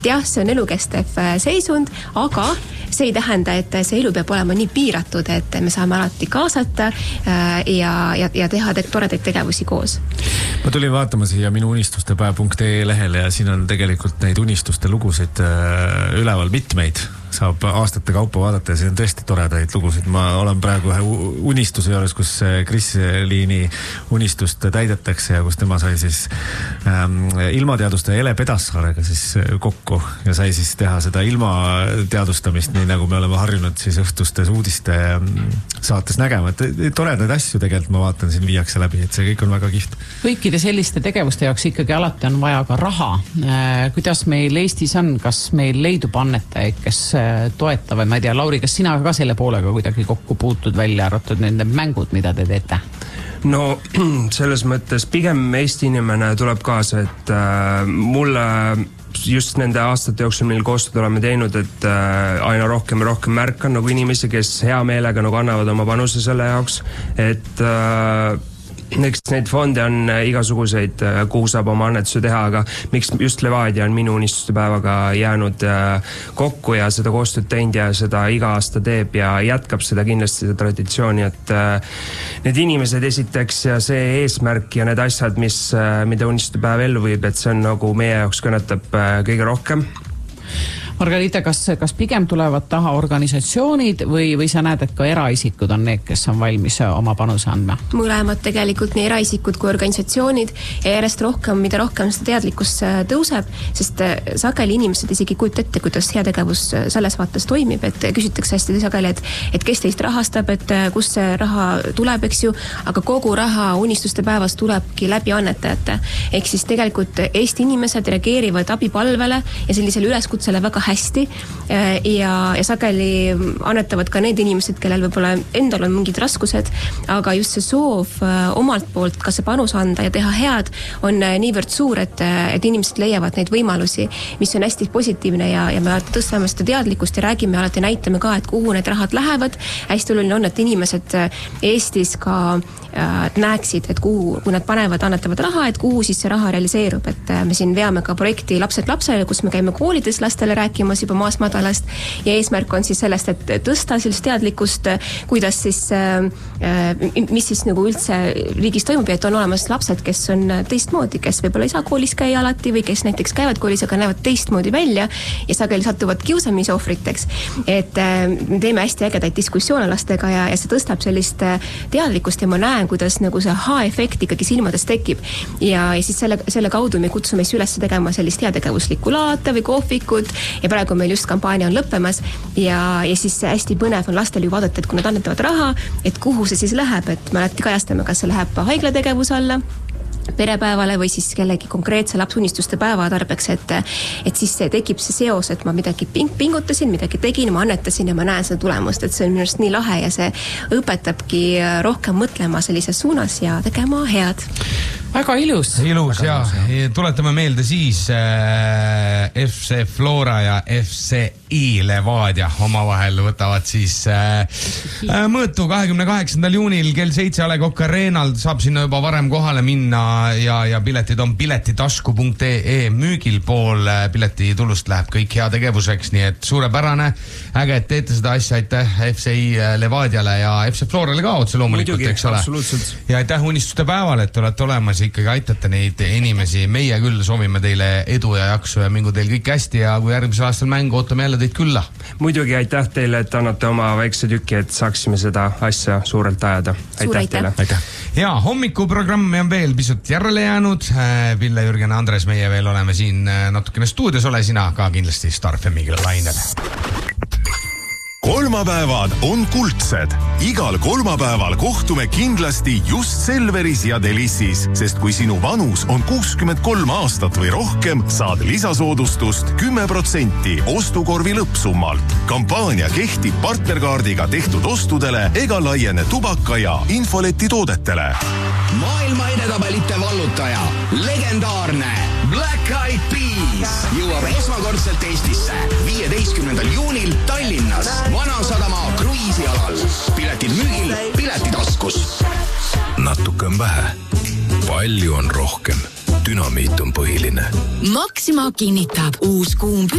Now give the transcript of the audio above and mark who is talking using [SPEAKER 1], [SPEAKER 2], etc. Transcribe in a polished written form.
[SPEAKER 1] Jah, see on elukestev seisund, aga see ei tähenda, et see elu peab olema nii piiratud, et me saame alati kaasata ja teha toredaid tegevusi koos.
[SPEAKER 2] Ma tulin vaatama siia minu unistustepäev.ee lehele ja siin on tegelikult neid unistuste lugusid üleval mitmeid. Saab aastate kaupa vaadata ja see on tõesti toredaid lugusid. Ma olen praegu ühe unistuse juures, kus Kris Liini unistust täidetakse ja kus tema sai siis ilmateaduste Ele Pedassaarega siis kokku ja sai siis teha seda ilmateadustamist, nii nagu me oleme harjunud siis õhtustes uudiste saates nägema. Toredaid asju tegelikult ma vaatan siin viiakse läbi, et see kõik on väga kihvt.
[SPEAKER 3] Kõikide selliste tegevuste jaoks ikkagi alati on vaja ka raha. Kuidas meil Eestis on? Kas meil leidub annetajaid, kes toetavad? Ma ei tea, Lauri, kas sina ka selle poolega kuidagi kokku puutud välja arvatud nende mängud, mida te teete?
[SPEAKER 4] No selles mõttes pigem Eesti inimene tuleb kaasa, et mulle just nende aastate jooksul, mil koostööd oleme teinud, et aina rohkem ja rohkem märkan nagu inimesi, kes hea meelega nagu annavad oma panuse selle jaoks, et eks neid fonde on igasuguseid, kuhu saab oma annetuse teha, aga miks just Levadia on minu unistustepäevaga jäänud kokku ja seda koostööd teinud ja seda iga aasta teeb ja jätkab seda kindlasti seda traditsiooni, et need inimesed esiteks ja see eesmärk ja need asjad, mida unistustepäev ellu viib, et see on nagu meie jaoks kõnetab kõige rohkem.
[SPEAKER 3] Margarita, kas pigem tulevad taha organisatsioonid või sa näed, et ka eraisikud on need, kes on valmis oma panuse andma?
[SPEAKER 1] Mõlemad tegelikult nii eraisikud kui organisatsioonid ja järjest rohkem, mida rohkem seda teadlikkus tõuseb, sest sageli inimesed isegi kujuta ette, kuidas heategevus selles vaates toimib, et küsitakse hästi sageli, et kes teist rahastab, et kus see raha tuleb, eks ju, aga kogu raha unistuste päevas tulebki läbi annetajate. Ehk siis tegelikult Eesti inimesed reageerivad abipalvele ja sellisele üleskutsele väga hästi ja sageli annetavad ka need inimesed, kellel võib-olla endal on mingid raskused, aga just see soov omalt poolt ka see panus anda ja teha head on niivõrd suur, et inimesed leiavad neid võimalusi, mis on hästi positiivne ja me tõstame seda teadlikkust ja räägime, alati näitame ka, et kuhu need rahad lähevad. Hästi oluline on, et inimesed Eestis ka näeksid, et kuhu, kui nad panevad, annetavad raha, et kuhu siis see raha realiseerub, et me siin veame ka projekti Lapsed lapsele, kus me käime koolides lastele rääkimas juba maast madalast ja eesmärk on siis sellest, et tõsta sellist teadlikkust, kuidas siis, mis siis nagu üldse riigis toimub ja et on olemas lapsed, kes on teistmoodi, kes võib-olla ei saa koolis käia alati või kes näiteks käivad koolis, aga näevad teistmoodi välja ja sageli satuvad kiusamise ohvriteks. Et me teeme hästi ägedaid diskussioone lastega ja see tõstab sellist teadlikkust ja ma näen, kuidas nagu see H-efekt ikkagi silmades tekib ja siis selle kaudu me kutsume üles tegema sellist heategevuslikku laata või kohvikut ja praegu meil just kampaania on lõppemas ja siis hästi põnev on lastel ju vaadata, et kui nad annetavad raha, et kuhu see siis läheb, et me alati kajastame, kas see läheb haiglategevuse alla, perepäevale või siis kellegi konkreetse lapsunistuste päeva tarbeks, et siis tekib see seos, et ma midagi pingutasin, midagi tegin, ma annetasin ja ma näen seda tulemust, et see on minu arust nii lahe ja see õpetabki rohkem mõtlema sellises suunas ja tegema head.
[SPEAKER 3] Väga ilus.
[SPEAKER 5] Ilus, ja. Tuletame meelde siis FC Flora ja FCI Levadia omavahel võtavad siis mõõtu 28. juunil kell 7 A Le Coq Arenal. Saab sinna juba varem kohale minna ja piletid on piletitasku.ee müügil pool. Pileti tulust läheb kõik hea tegevuseks, nii et suurepärane, äge, et teete seda asja. Aitäh FCI Levadiale ja FC Florale ka otse loomulikult, eks ole. Ja aitäh unistuste päeval, et olete olemas, ikkagi aitate neid inimesi. Meie küll soovime teile edu ja jaksu ja mingu teil kõik hästi ja kui järgmisel aastal mängu, ootame jälle teid külla.
[SPEAKER 4] Muidugi aitäh teile, et annate oma väikse tüki, et saaksime seda asja suurelt ajada. Aitäh teile.
[SPEAKER 5] Aitäh. Ja hommikuprogrammi on veel pisut järele jäänud. Ville, Jürgen ja Andres, meie veel oleme siin natukene stuudios, ole sina ka kindlasti Star FM-iga lainel.
[SPEAKER 6] Kolmapäevad on kuldsed. Igal kolmapäeval kohtume kindlasti just Selveris ja Delissis, sest kui sinu vanus on 63 aastat või rohkem, saad lisasoodustust 10% ostukorvi lõppsummalt. Kampaania kehtib partnerkaardiga tehtud ostudele ega laiene tubaka ja infoleti toodetele.
[SPEAKER 7] Maailma edetabelite vallutaja, legendaarne Black Eyed Peas jõuab esmakordselt Eestisse 15. juunil Tallinnas Vanasadama kruiisialal. Piletid müügil, piletitaskus.
[SPEAKER 6] Natuke on vähe. Palju on rohkem.
[SPEAKER 8] dünamiit on põhiline.
[SPEAKER 9] Maxima kinnitab, uus kuum